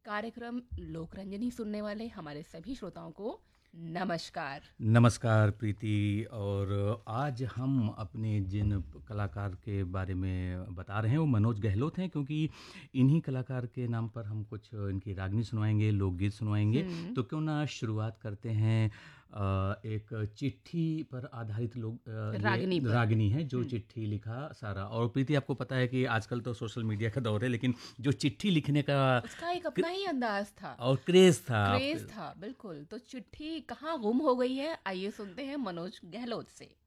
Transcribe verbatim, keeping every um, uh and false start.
कार्यक्रम लोकरंजनी सुनने वाले हमारे सभी श्रोताओं को नमस्कार। नमस्कार प्रीति। और आज हम अपने जिन कलाकार के बारे में बता रहे हैं वो मनोज गहलोत हैं, क्योंकि इन्हीं कलाकार के नाम पर हम कुछ इनकी रागनी सुनवाएंगे, लोकगीत सुनवाएंगे। हम्म। तो क्यों ना शुरुआत करते हैं अ, एक चिट्ठी पर आधारित लोग अ, रागनी ये पर। रागनी है जो हम्म। चिट्ठी लिखा सारा। और प्रीति, आपको पता है कि आजकल तो सोशल मीडिया का दौर है, लेकिन जो चिट्ठी लिखने का उसका एक अपना ही अंदाज था, और क्रेज था। क्रेज था। बिल्कुल। तो चिट्ठी कहाँ गुम हो गई है, आइए सुनते हैं मनोज गहलोत से।